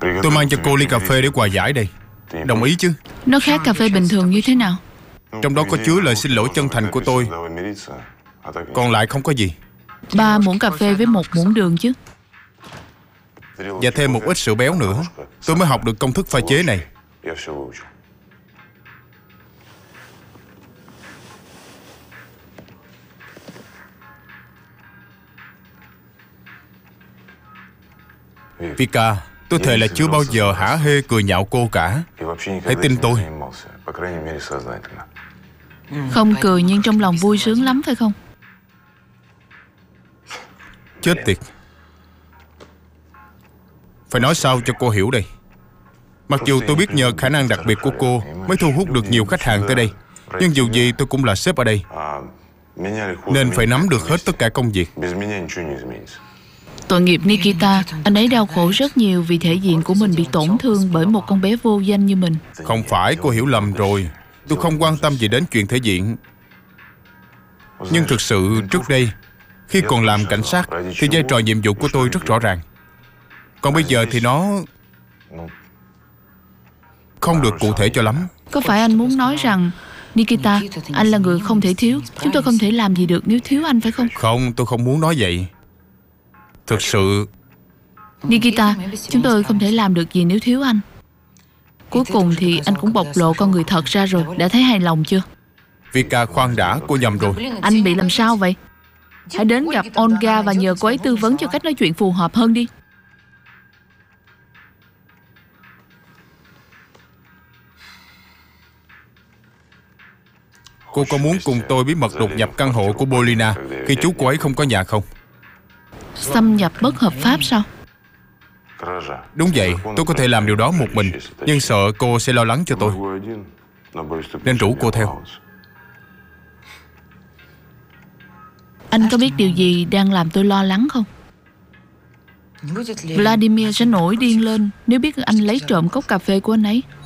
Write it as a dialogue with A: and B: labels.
A: Tôi mang cho cô ly cà phê để hòa giải đây. Đồng ý chứ?
B: Nó khác cà phê bình thường như thế nào?
A: Trong đó có chứa lời xin lỗi chân thành của tôi. Còn lại không có gì.
B: 3 muỗng cà phê với 1 muỗng đường chứ.
A: Và thêm một ít sữa béo nữa. Tôi mới học được công thức pha chế này. Vika, tôi thề là chưa bao giờ hả hê cười nhạo cô cả. Hãy tin tôi.
B: Không cười nhưng trong lòng vui sướng lắm phải không?
A: Chết tiệt. Phải nói sao cho cô hiểu đây. Mặc dù tôi biết nhờ khả năng đặc biệt của cô mới thu hút được nhiều khách hàng tới đây, nhưng dù gì tôi cũng là sếp ở đây, nên phải nắm được hết tất cả công việc.
B: Tội nghiệp Nikita, anh ấy đau khổ rất nhiều vì thể diện của mình bị tổn thương bởi một con bé vô danh như mình.
A: Không phải, cô hiểu lầm rồi. Tôi không quan tâm gì đến chuyện thể diện. Nhưng thực sự trước đây, khi còn làm cảnh sát, thì vai trò nhiệm vụ của tôi rất rõ ràng. Còn bây giờ thì nó không được cụ thể cho lắm.
B: Có phải anh muốn nói rằng Nikita, anh là người không thể thiếu. Chúng tôi không thể làm gì được nếu thiếu anh phải không?
A: Không, tôi không muốn nói vậy. Thực sự
B: Nikita, chúng tôi không thể làm được gì nếu thiếu anh. Cuối cùng thì anh cũng bộc lộ con người thật ra rồi. Đã thấy hài lòng chưa?
A: Vika, khoan đã, cô nhầm rồi.
B: Anh bị làm sao vậy? Hãy đến gặp Olga và nhờ cô ấy tư vấn cho cách nói chuyện phù hợp hơn đi.
A: Cô có muốn cùng tôi bí mật đột nhập căn hộ của Polina khi chú cô ấy không có nhà không?
B: Xâm nhập bất hợp pháp sao?
A: Đúng vậy, tôi có thể làm điều đó một mình, nhưng sợ cô sẽ lo lắng cho tôi, nên rủ cô theo.
B: Anh có biết điều gì đang làm tôi lo lắng không? Vladimir sẽ nổi điên lên nếu biết anh lấy trộm cốc cà phê của anh ấy.